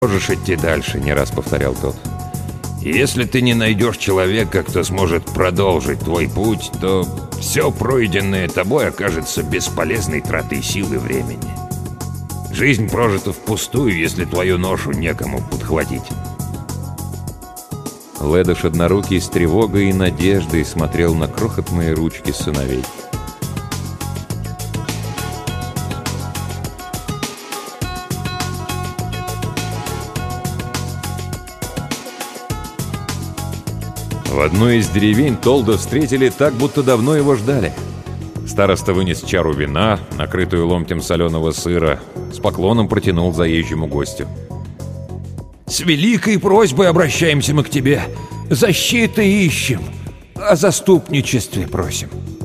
Можешь идти дальше», — не раз повторял тот. «Если ты не найдешь человека, кто сможет продолжить твой путь, то все пройденное тобой окажется бесполезной тратой сил и времени. Жизнь прожита впустую, если твою ношу некому подхватить». Ледош однорукий с тревогой и надеждой смотрел на крохотные ручки сыновей. В одной из деревень Толда встретили так, будто давно его ждали. Староста вынес чару вина, накрытую ломтем соленого сыра, с поклоном протянул заезжему гостю. «С великой просьбой обращаемся мы к тебе. Защиты ищем, о заступничестве просим».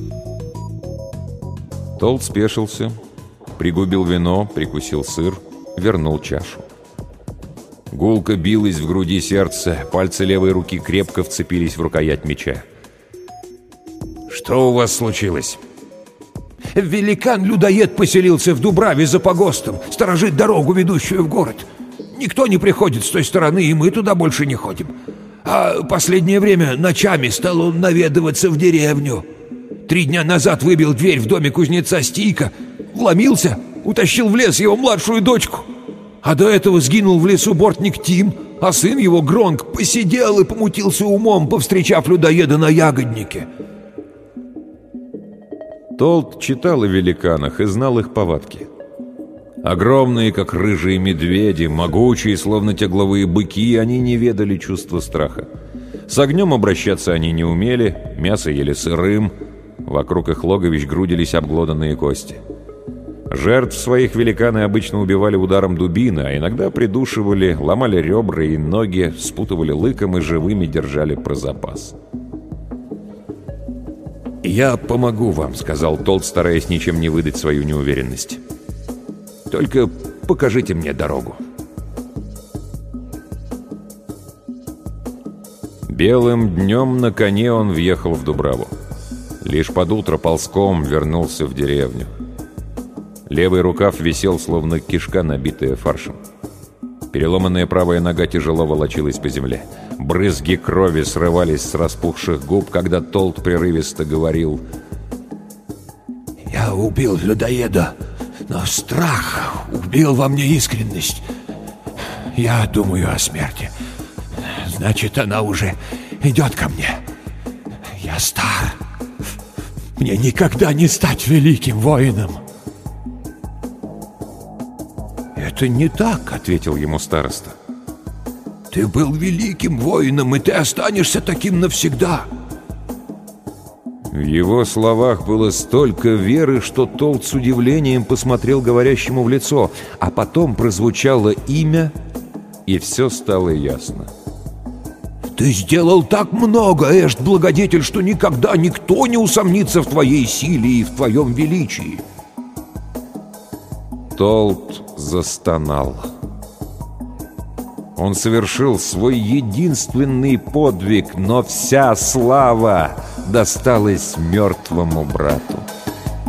Толд спешился, пригубил вино, прикусил сыр, вернул чашу. Гулко билось в груди сердце, пальцы левой руки крепко вцепились в рукоять меча. «Что у вас случилось?» «Великан-людоед поселился в Дубраве за погостом, сторожит дорогу, ведущую в город. Никто не приходит с той стороны, и мы туда больше не ходим. А последнее время ночами стал он наведываться в деревню. 3 дня назад выбил дверь в доме кузнеца Стийка, вломился, утащил в лес его младшую дочку. А до этого сгинул в лесу бортник Тим, а сын его, Гронк, посидел и помутился умом, повстречав людоеда на ягоднике». Толд читал о великанах и знал их повадки. Огромные, как рыжие медведи, могучие, словно тягловые быки, они не ведали чувства страха. С огнем обращаться они не умели, мясо ели сырым, вокруг их логовищ грудились обглоданные кости. Жертв своих великаны обычно убивали ударом дубины, а иногда придушивали, ломали ребра и ноги, спутывали лыком и живыми держали про запас. «Я помогу вам», — сказал Толд, стараясь ничем не выдать свою неуверенность. «Только покажите мне дорогу». Белым днем на коне он въехал в Дубраву. Лишь под утро ползком вернулся в деревню. Левый рукав висел, словно кишка, набитая фаршем. Переломанная правая нога тяжело волочилась по земле. Брызги крови срывались с распухших губ, когда Толд прерывисто говорил: «Я убил людоеда, но страх убил во мне искренность. Я думаю о смерти. Значит, она уже идет ко мне. Я стар. Мне никогда не стать великим воином». «Это не так», — ответил ему староста. «Ты был великим воином, и ты останешься таким навсегда». В его словах было столько веры, что Толд с удивлением посмотрел говорящему в лицо, а потом прозвучало имя, и все стало ясно. «Ты сделал так много, Эшт-благодетель, что никогда никто не усомнится в твоей силе и в твоем величии». Толд застонал. Он совершил свой единственный подвиг, но вся слава досталась мертвому брату.